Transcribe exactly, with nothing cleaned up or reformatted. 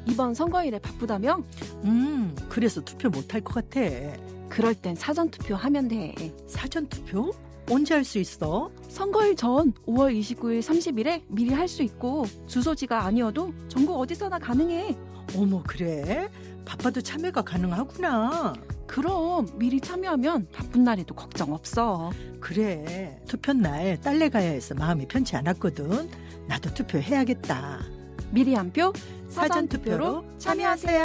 이번 선거일에 바쁘다며? 음, 그래서 투표 못할 것 같아. 그럴 땐 사전투표 하면 돼. 사전투표? 언제 할 수 있어? 선거일 전 오월 이십구일 삼십일에 미리 할 수 있고 주소지가 아니어도 전국 어디서나 가능해. 어머, 그래? 바빠도 참여가 가능하구나. 그럼 미리 참여하면 바쁜 날에도 걱정 없어. 그래, 투표날 딸내 가야 해서 마음이 편치 않았거든. 나도 투표해야겠다. 미리 한 표 사전투표로 참여하세요.